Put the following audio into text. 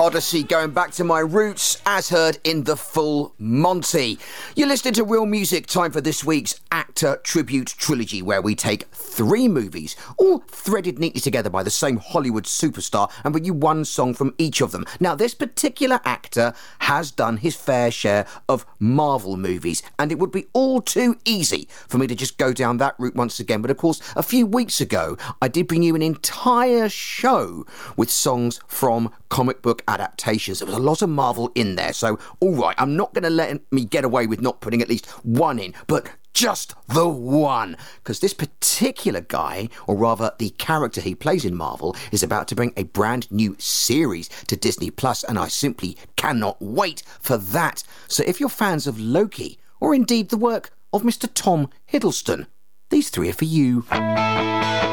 Odyssey, going back to my roots, as heard in the Full Monty. You're listening to Real Music, time for this week's Actor Tribute Trilogy, where we take 3 movies, all threaded neatly together by the same Hollywood superstar, and bring you one song from each of them. Now, this particular actor has done his fair share of Marvel movies, and it would be all too easy for me to just go down that route once again. But of course, a few weeks ago, I did bring you an entire show with songs from comic book adaptations. There was a lot of Marvel in there, so all right, I'm not going to let me get away with not putting at least one in, but just the one, because this particular guy, or rather the character he plays in Marvel, is about to bring a brand new series to Disney Plus, and I simply cannot wait for that. So if you're fans of Loki, or indeed the work of Mr. Tom Hiddleston, these 3 are for you.